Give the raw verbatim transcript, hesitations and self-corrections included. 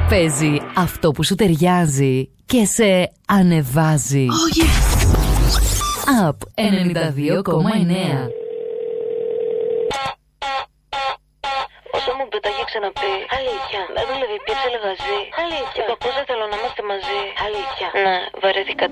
Παίζει αυτό που σου ταιριάζει και σε ανεβάζει. Oh yes. Up ενενήντα δύο κόμμα εννέα. Όσο μου πει, τα έχει ξαναπεί. Αλήθεια. Με δουλεύει, πιάσε λεγαζί. Αλήθεια. Το ακούσα, θέλω να είμαστε μαζί. Αλήθεια. Ναι, βαρέθηκα.